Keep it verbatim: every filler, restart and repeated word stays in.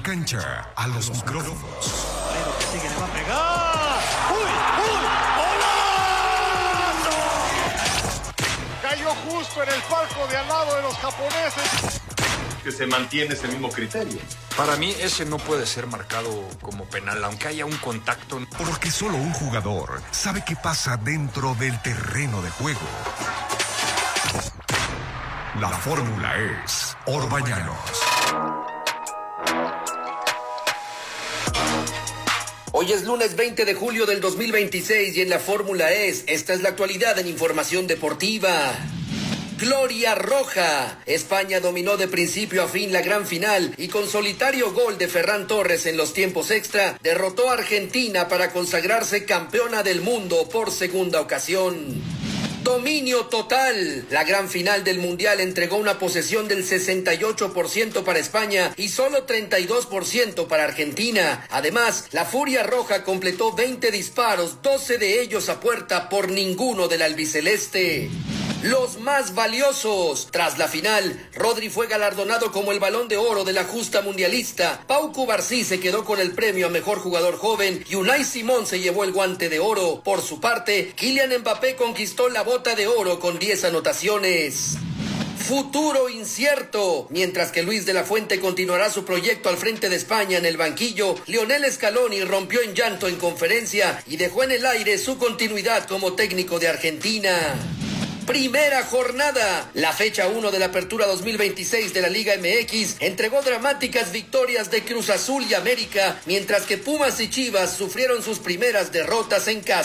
cancha, a los micrófonos. Bueno, que sigue, le va a pegar. ¡Uy, uy! ¡Golazo! Cayó justo en el palco de al lado de los japoneses. Que se mantiene ese mismo criterio. Para mí ese no puede ser marcado como penal, aunque haya un contacto. Porque solo un jugador sabe qué pasa dentro del terreno de juego. La fórmula es Orbañanos. Hoy es lunes veinte de julio del dos mil veintiséis y en la fórmula es, esta es la actualidad en información deportiva. Gloria roja. España dominó de principio a fin la gran final y con solitario gol de Ferran Torres en los tiempos extra derrotó a Argentina para consagrarse campeona del mundo por segunda ocasión. Dominio total. La gran final del Mundial entregó una posesión del sesenta y ocho por ciento para España y solo treinta y dos por ciento para Argentina. Además, la Furia Roja completó veinte disparos, doce de ellos a puerta por ninguno del albiceleste. Los más valiosos. Tras la final, Rodri fue galardonado como el Balón de Oro de la justa mundialista. Pau Cubarsí se quedó con el premio a Mejor Jugador Joven y Unai Simón se llevó el Guante de Oro. Por su parte, Kylian Mbappé conquistó la Bota de Oro con diez anotaciones. Futuro incierto. Mientras que Luis de la Fuente continuará su proyecto al frente de España en el banquillo, Lionel Scaloni rompió en llanto en conferencia y dejó en el aire su continuidad como técnico de Argentina. Primera jornada. La fecha uno de la Apertura dos mil veintiséis de la Liga M X entregó dramáticas victorias de Cruz Azul y América, mientras que Pumas y Chivas sufrieron sus primeras derrotas en casa.